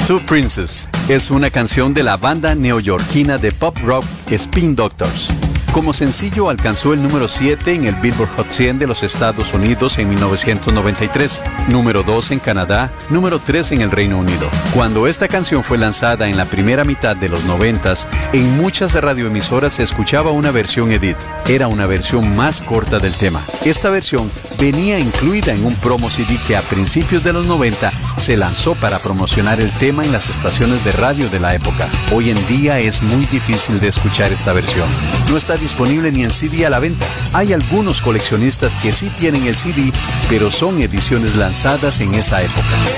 Two Princes es una canción de la banda neoyorquina de pop rock Spin Doctors. Como sencillo alcanzó el número 7 en el Billboard Hot 100 de los Estados Unidos en 1993, número 2 en Canadá, número 3 en el Reino Unido. Cuando esta canción fue lanzada en la primera mitad de los 90s, en muchas radioemisoras se escuchaba una versión edit. Era una versión más corta del tema. Esta versión venía incluida en un promo CD que a principios de los 90 se lanzó para promocionar el tema en las estaciones de radio de la época. Hoy en día es muy difícil de escuchar esta versión. No está disponible ni en CD a la venta. Hay algunos coleccionistas que sí tienen el CD, pero son ediciones lanzadas en esa época.